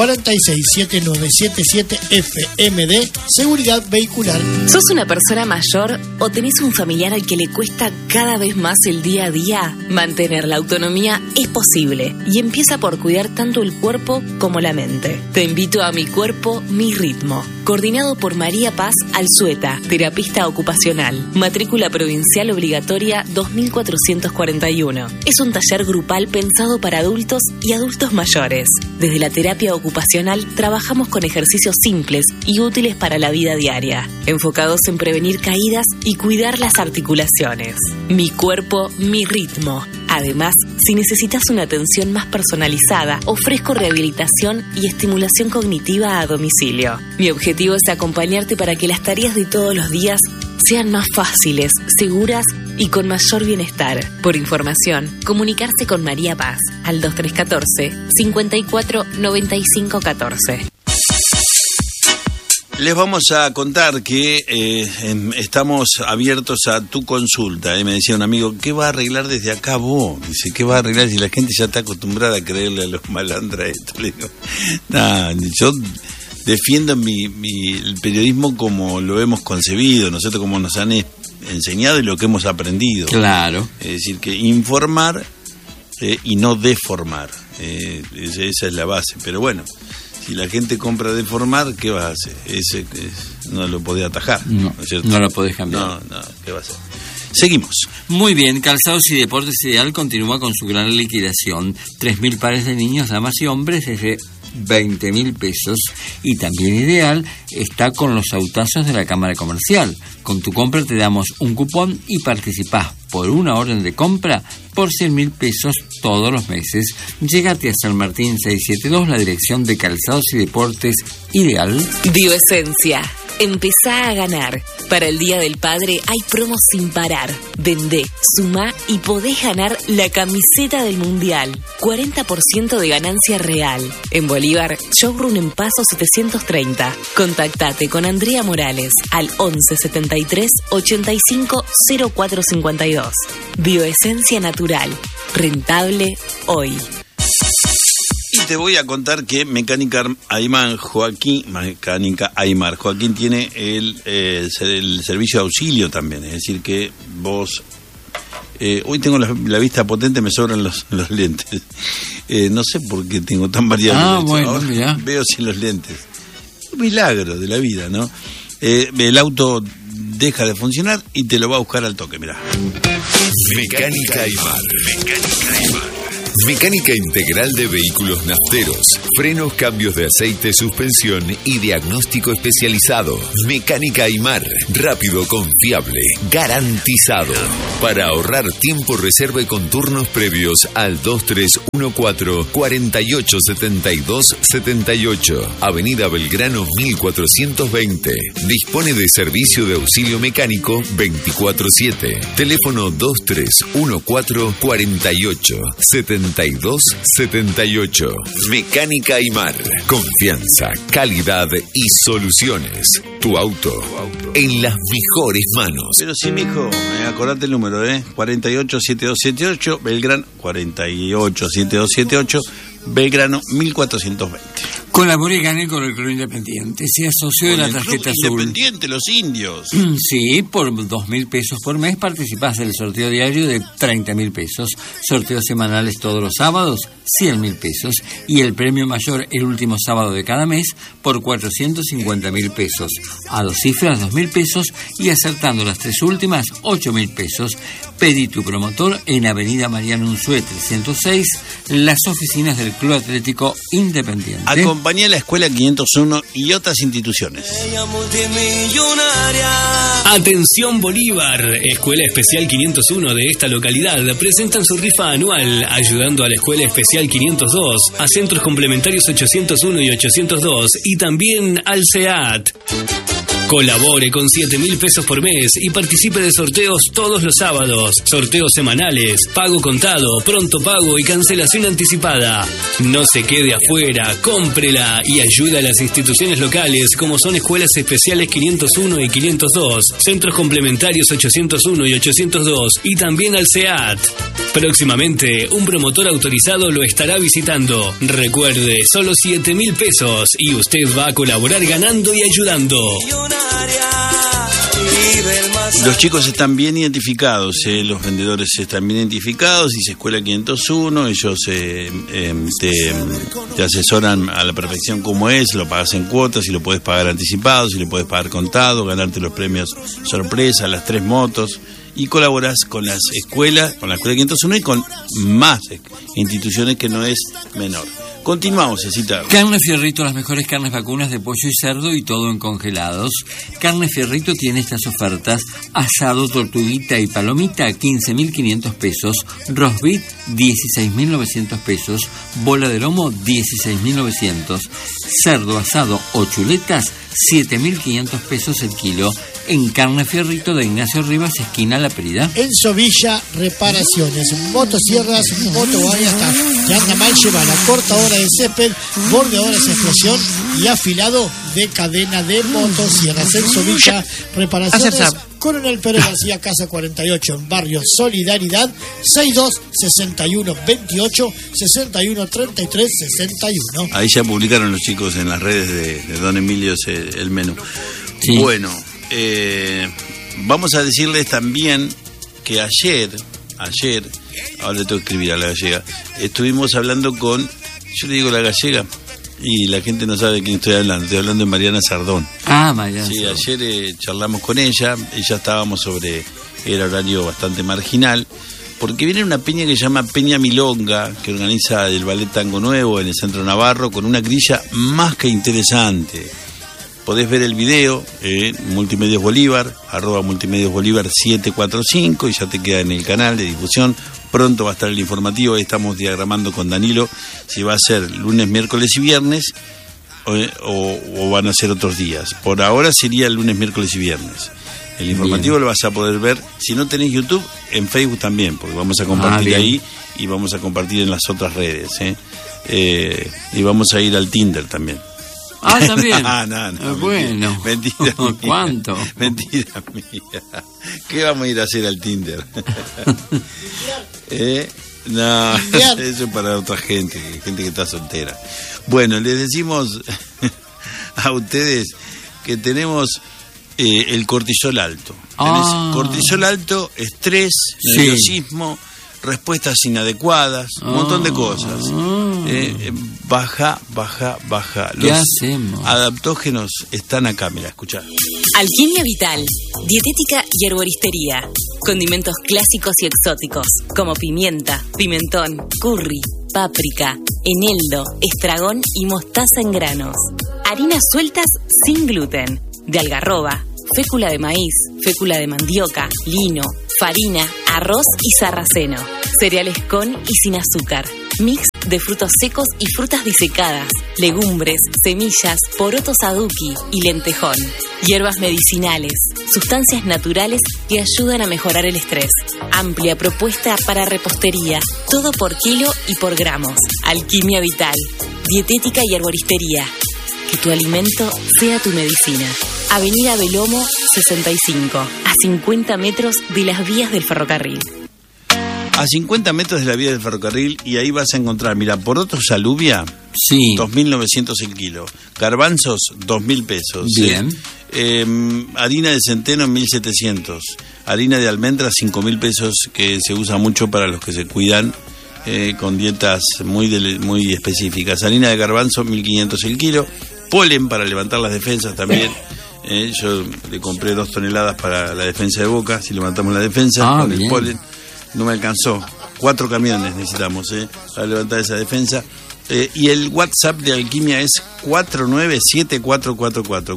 Speaker 12: 467977 FMD, seguridad vehicular.
Speaker 3: ¿Sos una persona mayor o tenés un familiar al que le cuesta cada vez más el día a día día, mantener la autonomía es posible y empieza por cuidar tanto el cuerpo como la mente. Te invito a Mi Cuerpo, Mi Ritmo, coordinado por María Paz Alzueta, terapista ocupacional, matrícula provincial obligatoria 2441. Es un taller grupal pensado para adultos y adultos mayores. Desde la terapia ocupacional trabajamos con ejercicios simples y útiles para la vida diaria, enfocados en prevenir caídas y cuidar las articulaciones. Mi Cuerpo, Mi Ritmo. Además, si necesitas una atención más personalizada, ofrezco rehabilitación y estimulación cognitiva a domicilio. Mi objetivo es acompañarte para que las tareas de todos los días sean más fáciles, seguras y con mayor bienestar. Por información, comunicarse con María Paz al 2314 54 95 14.
Speaker 7: Les vamos a contar que estamos abiertos a tu consulta. Me decía un amigo, ¿qué va a arreglar desde acá vos? Dice, ¿qué va a arreglar si la gente ya está acostumbrada a creerle a los malandras esto? Le digo, nah, yo defiendo el periodismo como lo hemos concebido, nosotros como nos han enseñado y lo que hemos aprendido.
Speaker 9: Claro.
Speaker 7: Es decir, que informar y no deformar. Esa es la base. Pero bueno, si la gente compra deformar, ¿qué vas a hacer? No lo podés atajar.
Speaker 9: No
Speaker 7: es cierto.
Speaker 9: No lo podés cambiar.
Speaker 7: No, ¿qué va a hacer? Seguimos.
Speaker 9: Muy bien, Calzados y Deportes Ideal continúa con su gran liquidación. 3.000 pares de niños, damas y hombres desde 20.000 pesos. Y también Ideal está con los autazos de la Cámara Comercial. Con tu compra te damos un cupón y participás por una orden de compra por 100.000 pesos todos los meses. Llegate a San Martín 672, la dirección de Calzados y Deportes Ideal.
Speaker 3: Bioesencia. Empezá a ganar. Para el Día del Padre hay promos sin parar. Vendé, sumá y podés ganar la camiseta del Mundial. 40% de ganancia real. En Bolívar, showroom en Paso 730. Contactate con Andrea Morales al 11 73 85 04 52. Bioesencia natural. Rentable hoy.
Speaker 7: Y te voy a contar que Mecánica Aymar Joaquín tiene el servicio de auxilio también. Es decir, que vos... hoy tengo la vista potente, me sobran los lentes. No sé por qué tengo tan variables.
Speaker 9: Bueno, mirá.
Speaker 7: Veo sin los lentes. Un milagro de la vida, ¿no? El auto deja de funcionar y te lo va a buscar al toque, mirá.
Speaker 2: Mecánica Aymar. Mecánica integral de vehículos nafteros, frenos, cambios de aceite, suspensión y diagnóstico especializado. Mecánica Aymar, rápido, confiable, garantizado. Para ahorrar tiempo, reserve con turnos previos al 2314-487278, Avenida Belgrano 1420. Dispone de servicio de auxilio mecánico 24/7. Teléfono 2314-487278. Mecánica Aymar. Confianza, calidad y soluciones. Tu auto en las mejores manos.
Speaker 7: Pero sí, mijo, acordate el número, 487278, Belgrano 487278, Belgrano 1420.
Speaker 9: Colabore y gane con el Club Independiente. Sea socio de la tarjeta azul.
Speaker 7: Independiente, los indios.
Speaker 9: Sí, por 2.000 pesos por mes participás del sorteo diario de 30.000 pesos. Sorteos semanales todos los sábados, 100.000 pesos. Y el premio mayor el último sábado de cada mes por 450.000 pesos. A dos cifras, 2.000 pesos. Y acertando las tres últimas, 8.000 pesos. Pedí tu promotor en Avenida Mariano Unzué 306, las oficinas del Club Atlético Independiente.
Speaker 7: Acompañé a la Escuela 501 y otras instituciones.
Speaker 13: Atención Bolívar, Escuela Especial 501 de esta localidad presentan su rifa anual, ayudando a la Escuela Especial 502, a centros complementarios 801 y 802 y también al SEAT. Colabore con 7.000 pesos por mes y participe de sorteos todos los sábados. Sorteos semanales, pago contado, pronto pago y cancelación anticipada. No se quede afuera, cómprela y ayude a las instituciones locales como son Escuelas Especiales 501 y 502, Centros Complementarios 801 y 802 y también al SEAT. Próximamente, un promotor autorizado lo estará visitando. Recuerde, solo 7.000 pesos y usted va a colaborar ganando y ayudando.
Speaker 7: Los chicos están bien identificados, los vendedores están bien identificados, dice Escuela 501, ellos te asesoran a la perfección cómo es, lo pagas en cuotas, si lo puedes pagar anticipado, si lo puedes pagar contado, ganarte los premios sorpresa, las 3 motos, y colaboras con las escuelas, con la Escuela 501 y con más instituciones, que no es menor. Continuamos, Cecita.
Speaker 9: Carne Fierrito, las mejores carnes vacunas de pollo y cerdo y todo en congelados. Carne Fierrito tiene estas ofertas: asado, tortuguita y palomita a 15.500 pesos, roast beef 16.900 pesos, bola de lomo 16.900, cerdo asado o chuletas 7.500 pesos el kilo. En Carne Fierrito de Ignacio Rivas, esquina La Prida.
Speaker 12: Enzo Villa, reparaciones, motosierras, motovallas, que anda mal, lleva la cortadora de césped, bordeadoras de explosión y afilado de cadena de motosierras. Enzo Villa, reparaciones, Coronel Pérez García, casa 48, en barrio Solidaridad, 62-61-28-61-33-61.
Speaker 7: Ahí ya publicaron los chicos en las redes de Don Emilio el menú. Sí. Bueno, vamos a decirles también que ayer, ahora le tengo que escribir a la gallega, estuvimos hablando con, yo le digo la gallega, y la gente no sabe de quién estoy hablando de Mariana Sardón.
Speaker 9: Ah, Mariana.
Speaker 7: Sí, ayer charlamos con ella, y ya estábamos sobre el horario bastante marginal, porque viene una peña que se llama Peña Milonga, que organiza el Ballet Tango Nuevo en el Centro Navarro, con una grilla más que interesante. Podés ver el video en Multimedios Bolívar, @Multimedios Bolívar 745, y ya te queda en el canal de difusión. Pronto va a estar el informativo. Ahí estamos diagramando con Danilo si va a ser lunes, miércoles y viernes o van a ser otros días. Por ahora sería lunes, miércoles y viernes. El informativo lo vas a poder ver, si no tenés YouTube, en Facebook también, porque vamos a compartir ahí y vamos a compartir en las otras redes. Y vamos a ir al Tinder también.
Speaker 9: Ah, también.
Speaker 7: No,
Speaker 9: bueno.
Speaker 7: Mentira mía.
Speaker 9: ¿Cuánto?
Speaker 7: Mentira mía. ¿Qué vamos a ir a hacer al Tinder? No, eso es para otra gente que está soltera. Bueno, les decimos a ustedes que tenemos el cortisol alto. Cortisol alto, estrés, nerviosismo, respuestas inadecuadas, un montón de cosas. Baja.
Speaker 9: ¿Qué hacemos?
Speaker 7: Adaptógenos están acá, mira, escuchá.
Speaker 3: Alquimia Vital, dietética y herboristería. Condimentos clásicos y exóticos, como pimienta, pimentón, curry, páprica, eneldo, estragón y mostaza en granos. Harinas sueltas sin gluten, de algarroba, fécula de maíz, fécula de mandioca, lino, farina, arroz y sarraceno. Cereales con y sin azúcar. Mix de frutos secos y frutas disecadas, legumbres, semillas, porotos aduki y lentejón. Hierbas medicinales, sustancias naturales que ayudan a mejorar el estrés. Amplia propuesta para repostería, todo por kilo y por gramos. Alquimia Vital, dietética y herboristería. Que tu alimento sea tu medicina. Avenida Belomo 65, a 50 metros de las vías del ferrocarril.
Speaker 7: A 50 metros de la vía del ferrocarril, y ahí vas a encontrar, mira, porotos alubia, 2.900 el kilo. Garbanzos, 2.000 pesos.
Speaker 9: Bien.
Speaker 7: Harina de centeno, 1.700. Harina de almendras, 5.000 pesos, que se usa mucho para los que se cuidan con dietas muy específicas. Harina de garbanzo, 1.500 el kilo. Polen para levantar las defensas también. Yo le compré 2 toneladas para la defensa de Boca, si levantamos la defensa con el polen. No me alcanzó. 4 camiones necesitamos para levantar esa defensa. Y el WhatsApp de Alquimia es 497444.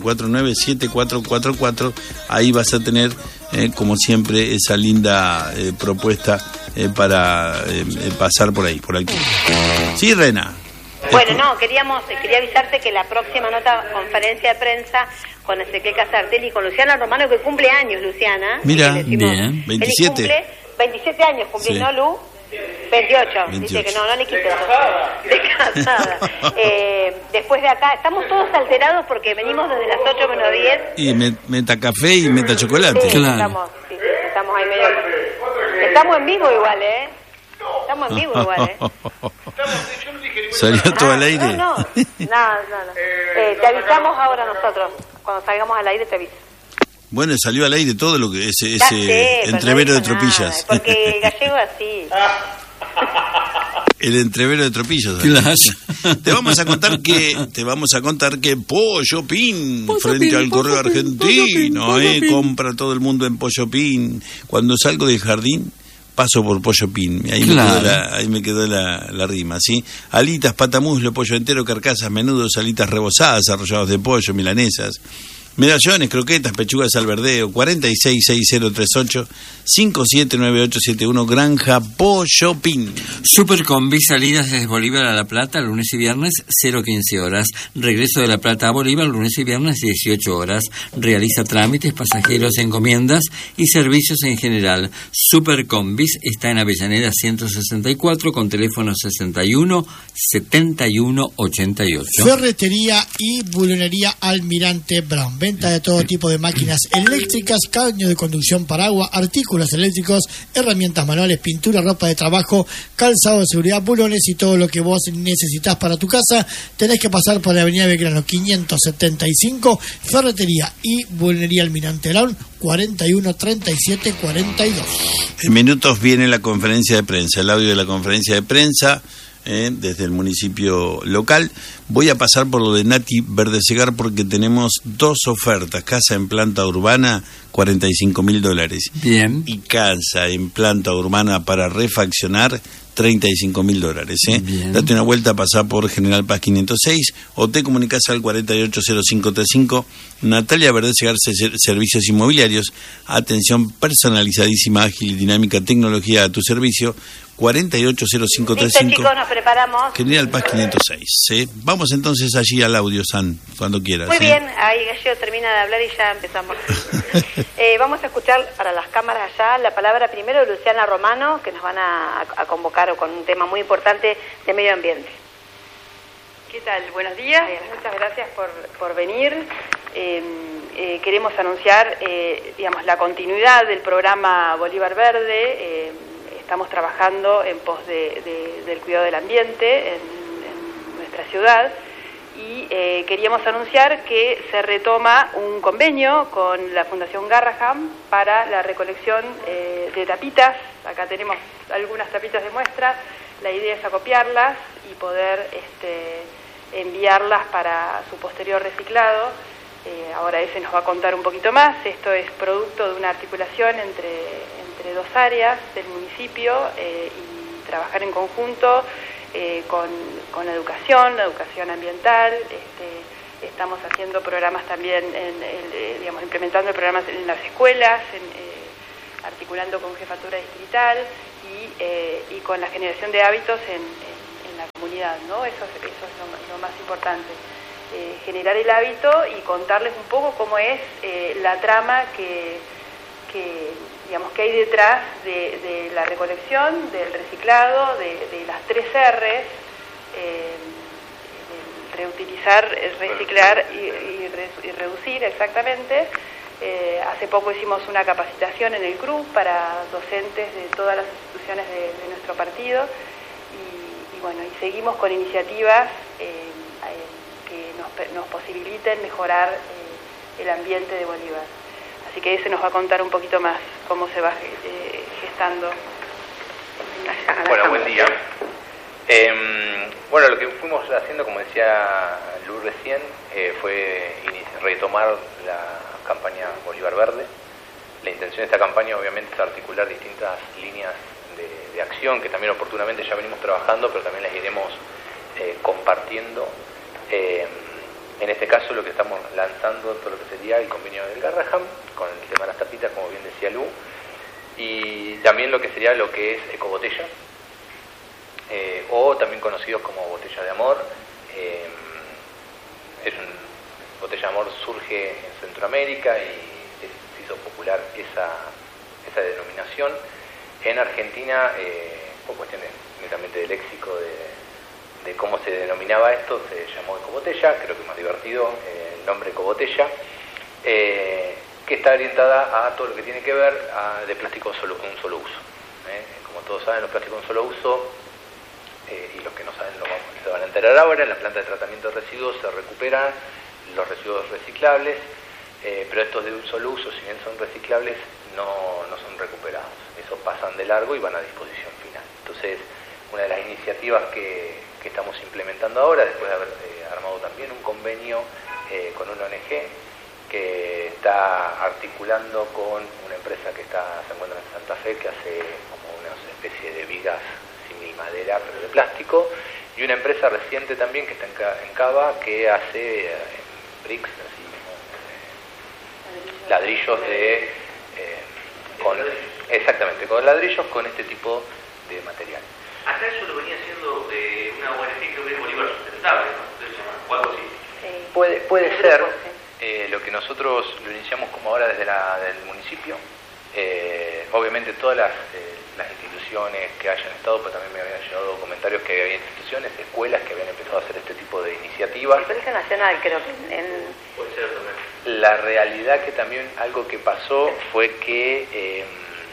Speaker 7: 497444. Ahí vas a tener, como siempre, esa linda propuesta para pasar por ahí, por aquí. Sí, Rena.
Speaker 14: Bueno, quería avisarte que la próxima conferencia de prensa con Ezequiel Casartelli y con Luciana Romano, que cumple años, Luciana.
Speaker 7: Mira, bien. 27.
Speaker 14: 27 años cumple, ¿no, Lu? 28. Dice que no le quito. De casada. Después de acá, estamos todos alterados porque venimos desde las 8 menos 10.
Speaker 7: Y meta café y meta chocolate.
Speaker 14: Sí, claro. Estamos ahí medio... Estamos en vivo igual, estamos en vivo igual,
Speaker 7: ¿Salió todo al aire?
Speaker 14: No. Te avisamos ahora nosotros. Cuando salgamos al aire te aviso.
Speaker 7: Bueno, salió al aire todo lo que ese entrevero de tropillas.
Speaker 14: Porque el gallego es así.
Speaker 7: El entrevero de tropillas. Te vamos a contar que Pollo Pin, frente al correo argentino, compra todo el mundo en Pollo Pin. Cuando salgo del jardín, paso por Pollo Pin. Ahí me quedó la rima, ¿sí? Alitas, patamuslo, pollo entero, carcasas, menudos, alitas rebozadas, arrollados de pollo, milanesas, medallones, croquetas, pechugas al verdeo, 466038-579871, Granja Pollo Pin.
Speaker 9: Supercombi, salidas desde Bolívar a La Plata, lunes y viernes, 0:15 horas. Regreso de La Plata a Bolívar, lunes y viernes, 18 horas. Realiza trámites, pasajeros, encomiendas y servicios en general. Supercombis está en Avellaneda 164, con teléfono 61-71-88.
Speaker 12: Ferretería y bulonería Almirante Brown. Venta de todo tipo de máquinas eléctricas, caños de conducción para agua, artículos eléctricos, herramientas manuales, pintura, ropa de trabajo, calzado de seguridad, bulones y todo lo que vos necesitas para tu casa. Tenés que pasar por la avenida Belgrano 575, Ferretería y bulonería Almirante Brown, 413742.
Speaker 7: En minutos viene la conferencia de prensa, el audio de la conferencia de prensa. Desde el municipio local. Voy a pasar por lo de Nati Verdesegar porque tenemos dos ofertas: casa en planta urbana, $45.000.
Speaker 9: Bien.
Speaker 7: Y casa en planta urbana para refaccionar, $35.000. Date una vuelta, pasá por General Paz 506 o te comunicás al 480535. Natalia Verdesegar, Servicios Inmobiliarios, atención personalizadísima, ágil y dinámica, tecnología a tu servicio. 480535.
Speaker 14: Listo, chicos, nos preparamos.
Speaker 7: General Paz 506. Vamos entonces allí al audio, San, cuando quieras.
Speaker 14: Muy bien, ahí Gallego termina de hablar y ya empezamos. Vamos a escuchar para las cámaras allá la palabra primero de Luciana Romano, que nos van a convocar con un tema muy importante de medio ambiente.
Speaker 15: ¿Qué tal? Buenos días, muchas gracias por venir. Queremos anunciar la continuidad del programa Bolívar Verde. Estamos trabajando en pos del cuidado del ambiente en nuestra ciudad y queríamos anunciar que se retoma un convenio con la Fundación Garraham para la recolección de tapitas. Acá tenemos algunas tapitas de muestra. La idea es acopiarlas y poder enviarlas para su posterior reciclado. Ahora ese nos va a contar un poquito más. Esto es producto de una articulación entre dos áreas del municipio y trabajar en conjunto con la educación ambiental. Estamos haciendo programas también, implementando programas en las escuelas, articulando con jefatura distrital y con la generación de hábitos en la comunidad, ¿no? Eso es lo más importante. Generar el hábito y contarles un poco cómo es la trama que hay detrás de la recolección, del reciclado, de las 3 R's, reutilizar, reciclar y reducir, exactamente. Hace poco hicimos una capacitación en el CRU para docentes de todas las instituciones de nuestro partido y seguimos con iniciativas que nos posibiliten mejorar el ambiente de Bolívar. Así que ese nos va a contar un poquito más cómo se va gestando.
Speaker 16: Bueno, buen día. Lo que fuimos haciendo, como decía Lu recién, fue retomar la campaña Bolívar Verde. La intención de esta campaña obviamente es articular distintas líneas de acción que también oportunamente ya venimos trabajando, pero también las iremos compartiendo. En este caso lo que estamos lanzando todo lo que sería el convenio del Garraham con el tema de las tapitas, como bien decía Lu, y también lo que sería lo que es ecobotellas, o también conocidos como botella de amor. Botella de amor surge en Centroamérica y se hizo popular esa denominación. En Argentina, por cuestiones netamente de léxico de cómo se denominaba esto, se llamó ecobotella, creo que es más divertido el nombre ecobotella, que está orientada a todo lo que tiene que ver de plástico un solo uso. Como todos saben, los plásticos de un solo uso, y los que no saben se van a enterar ahora, en la planta de tratamiento de residuos se recuperan los residuos reciclables, pero estos de un solo uso, si bien son reciclables, no son recuperados. Esos pasan de largo y van a disposición final. Entonces, una de las iniciativas que estamos implementando ahora, después de haber armado también un convenio con una ONG que está articulando con una empresa que se encuentra en Santa Fe, que hace como una especie de vigas símil madera, pero de plástico, y una empresa reciente también que está en Cava, que hace bricks, así, ladrillos exactamente, con ladrillos con este tipo de material.
Speaker 17: Acá eso lo venía haciendo una ONG, creo que es Bolívar Sustentable, ¿no? O algo así.
Speaker 16: Puede ser. Lo que nosotros lo iniciamos como ahora desde del municipio. Obviamente todas las instituciones que hayan estado, pero también me habían llegado comentarios que había instituciones, escuelas que habían empezado a hacer este tipo de iniciativas.
Speaker 14: El Colegio Nacional, creo que
Speaker 17: puede ser también.
Speaker 16: La realidad que también algo que pasó fue que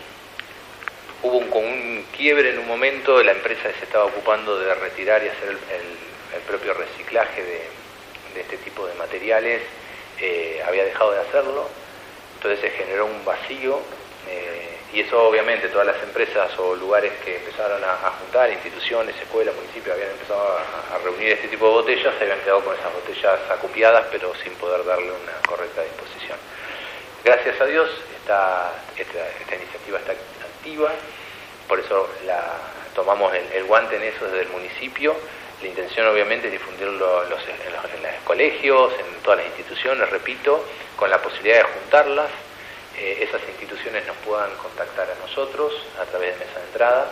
Speaker 16: hubo un quiebre en un momento, la empresa se estaba ocupando de retirar y hacer el propio reciclaje de este tipo de materiales, había dejado de hacerlo, entonces se generó un vacío, y eso obviamente todas las empresas o lugares que empezaron a juntar, instituciones, escuelas, municipios, habían empezado a reunir este tipo de botellas, se habían quedado con esas botellas acopiadas, pero sin poder darle una correcta disposición. Gracias a Dios esta iniciativa está activa, por eso tomamos el guante en eso desde el municipio. La intención obviamente es difundirlo en los colegios, en todas las instituciones, repito, con la posibilidad de juntarlas, esas instituciones nos puedan contactar a nosotros a través de mesa de entrada,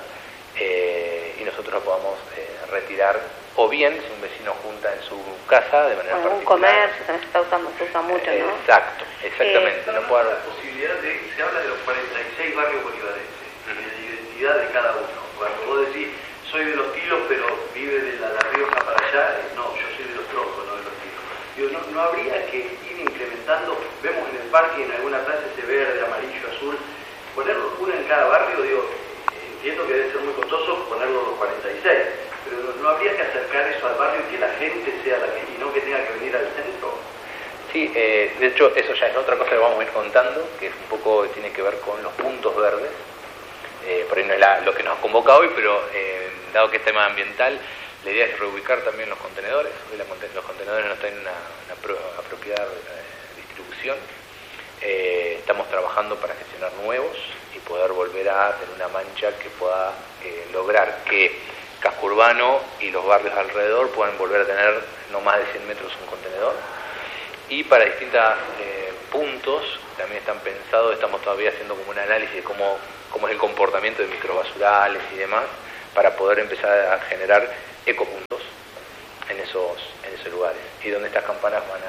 Speaker 16: y nosotros lo podamos retirar, o bien si un vecino junta en su casa de manera particular.
Speaker 14: Un comercio también se usa mucho, ¿no?
Speaker 16: Exacto, exactamente.
Speaker 17: No puede haber la posibilidad se habla de los 46 barrios bolivarenses, y de la identidad de cada uno. Cuando vos decís, soy de los Tilos, pero vive de La Rioja para allá, no, yo soy de los Troncos, no de los Tilos. Digo, no habría que ir incrementando, vemos en el parque en alguna plaza ese verde, amarillo, azul, ponerlo uno en cada barrio, digo, entiendo que debe ser muy costoso ponerlo los 46, pero no habría que acercar eso al barrio y que la gente sea y no que tenga que venir al centro.
Speaker 16: Sí, de hecho eso ya es otra cosa que vamos a ir contando, que es un poco tiene que ver con los puntos verdes. Por ahí no es lo que nos convoca hoy, pero dado que es tema ambiental, la idea es reubicar también los contenedores. Hoy los contenedores no están en una apropiada distribución. Estamos trabajando para gestionar nuevos y poder volver a tener una mancha que pueda lograr que Casco Urbano y los barrios alrededor puedan volver a tener no más de 100 metros un contenedor. Y para distintos puntos también están pensados, estamos todavía haciendo como un análisis de cómo es el comportamiento de microbasurales y demás, para poder empezar a generar ecopuntos en esos lugares, y donde estas campanas van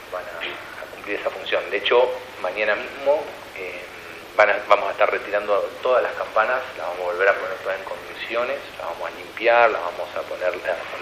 Speaker 16: a cumplir esa función. De hecho, mañana mismo vamos a estar retirando todas las campanas, las vamos a volver a poner todas en condiciones, las vamos a limpiar, las vamos a poner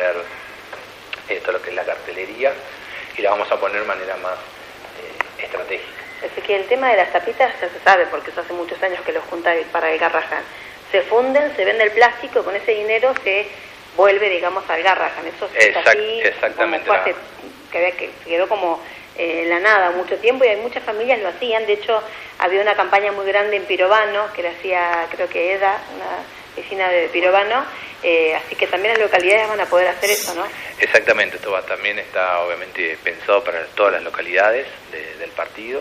Speaker 16: todo lo que es la cartelería, y las vamos a poner de manera más estratégica.
Speaker 14: Así que el tema de las tapitas ya se sabe, porque eso hace muchos años que los junta para el Garrahan. Se funden, se vende el plástico, con ese dinero se vuelve, digamos, al Garrahan. Eso es así,
Speaker 16: exactamente.
Speaker 14: Como que quedó como la nada mucho tiempo, y hay muchas familias lo hacían. De hecho, había una campaña muy grande en Pirovano, que la hacía, creo que Eda, una vecina de Pirovano, así que también las localidades van a poder hacer eso, ¿no?
Speaker 16: Exactamente, esto también está obviamente pensado para todas las localidades del partido.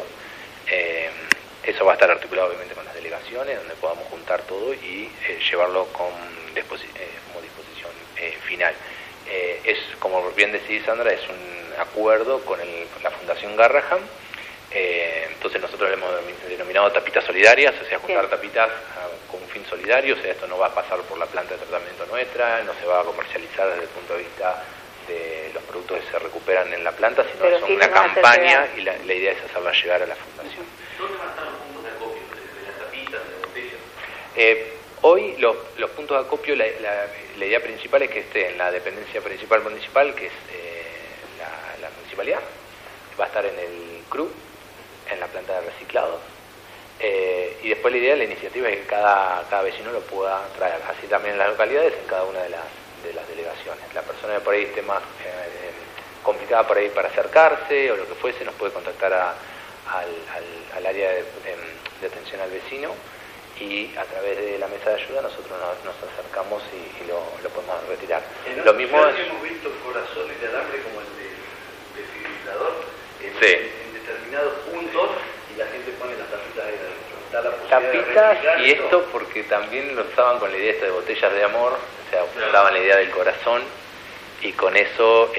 Speaker 16: Eso va a estar articulado obviamente con las delegaciones, donde podamos juntar todo y llevarlo como disposición final. Es, como bien decís, Sandra, es un acuerdo con la Fundación Garrahan. Entonces nosotros le hemos denominado tapitas solidarias, o sea, juntar tapitas con un fin solidario. O sea, esto no va a pasar por la planta de tratamiento nuestra, no se va a comercializar desde el punto de vista de los productos que se recuperan en la planta, sino que son una campaña, y la idea es hacerla llegar a la fundación.
Speaker 17: ¿Dónde van a estar los puntos de acopio de las tapitas, de las botellas?
Speaker 16: Hoy los puntos de acopio, la idea principal es que esté en la dependencia principal municipal, que es la municipalidad. Va a estar en el CRU, en la planta de reciclados, Y después la idea de la iniciativa es que cada vecino lo pueda traer, así también en las localidades, en cada una de las delegaciones. La persona que por ahí esté más complicada por ahí para acercarse o lo que fuese, nos puede contactar al área de atención al vecino, y a través de la mesa de ayuda nosotros nos acercamos y lo podemos retirar. Lo mismo es...
Speaker 17: hemos visto corazones de alambre como el del desfibrilador en determinados puntos, y la gente pone las tapitas ahí adentro.
Speaker 16: Tapitas, y esto porque también lo usaban con la idea de botellas de amor, o sea, usaban la idea del corazón, y con eso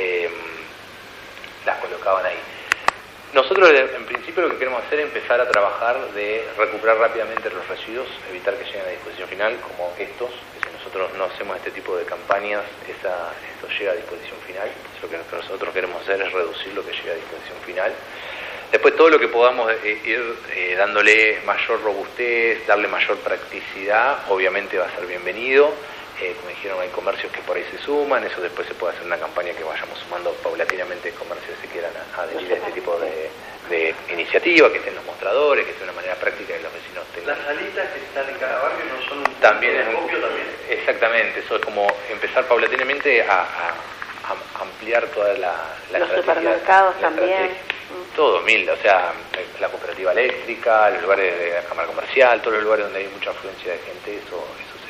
Speaker 16: las colocaban ahí. Nosotros en principio lo que queremos hacer es empezar a trabajar de recuperar rápidamente los residuos, evitar que lleguen a disposición final, como estos, que si nosotros no hacemos este tipo de campañas, esto llega a disposición final. Lo que nosotros queremos hacer es reducir lo que llega a disposición final. Después todo lo que podamos ir dándole mayor robustez, darle mayor practicidad, obviamente va a ser bienvenido. Como dijeron, hay comercios que por ahí se suman, eso después se puede hacer una campaña que vayamos sumando paulatinamente comercios que se quieran adherir a este tipo de iniciativa, que estén los mostradores, que sea una manera práctica de los vecinos tengan.
Speaker 17: Las salitas que están en cada barrio no son un
Speaker 16: también
Speaker 17: punto de acopio también.
Speaker 16: Exactamente, eso es como empezar paulatinamente a ampliar toda
Speaker 14: los supermercados también.
Speaker 16: Todo, o sea, la cooperativa eléctrica, los lugares de la cámara comercial, todos los lugares donde hay mucha afluencia de gente, eso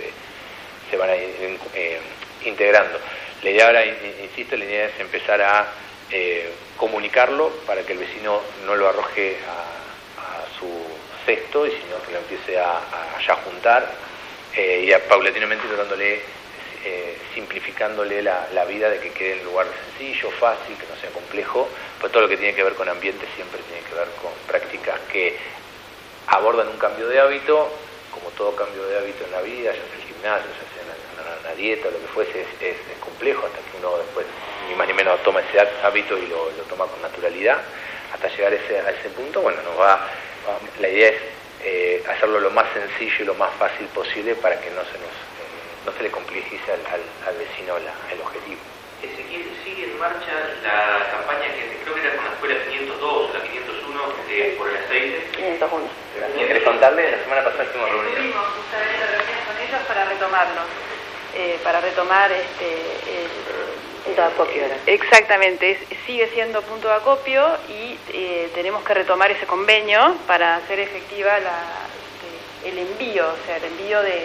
Speaker 16: se van a ir integrando. La idea ahora, insisto, la idea es empezar a comunicarlo para que el vecino no lo arroje a su cesto, y sino que lo empiece a ya juntar, y paulatinamente tratándole, simplificándole la vida, de que quede en un lugar sencillo, fácil, que no sea complejo. Pues todo lo que tiene que ver con ambiente siempre tiene que ver con prácticas que abordan un cambio de hábito, como todo cambio de hábito en la vida, ya sea el gimnasio, ya sea una dieta, lo que fuese, es complejo, hasta que uno después ni más ni menos toma ese hábito y lo toma con naturalidad, hasta llegar a ese punto. Bueno, la idea es hacerlo lo más sencillo y lo más fácil posible para que no se le complejice al vecino el objetivo.
Speaker 18: Ezequiel, sigue en marcha la campaña que creo que era con la escuela 502 o la 501 por el aceite.
Speaker 14: 501.
Speaker 16: ¿Querés contarle? La semana pasada estuvimos reunidos.
Speaker 15: Estuvimos justamente reunidos con ellos para retomarlo, para retomar
Speaker 14: punto de acopio.
Speaker 15: Exactamente, sigue siendo punto de acopio, y tenemos que retomar ese convenio para hacer efectiva el envío, o sea, el envío de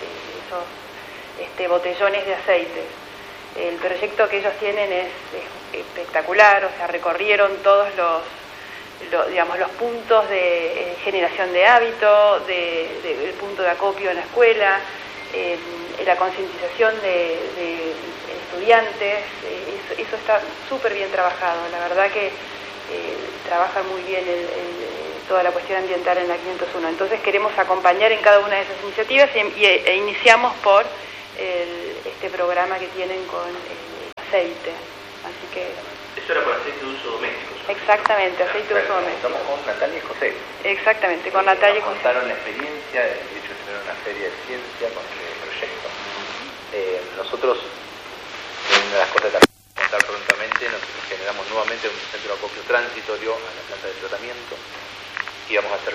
Speaker 15: esos botellones de aceite. El proyecto que ellos tienen es espectacular, o sea, recorrieron todos los puntos de generación de hábito, del punto de acopio en la escuela, la concientización de estudiantes, eso está súper bien trabajado. La verdad que trabaja muy bien toda la cuestión ambiental en la 501. Entonces queremos acompañar en cada una de esas iniciativas e iniciamos por este programa que tienen con el aceite. Así que...
Speaker 18: Eso era por aceite de uso doméstico.
Speaker 15: Exactamente, aceite de uso doméstico.
Speaker 16: Estamos con Natalia y José.
Speaker 15: Exactamente, con Natalia y José.
Speaker 16: Contaron la experiencia, de hecho tuvieron una feria de ciencia con el proyecto. Nosotros, una de las cosas que vamos a contar prontamente, nosotros generamos nuevamente un centro de acopio transitorio a la planta de tratamiento, y vamos a hacer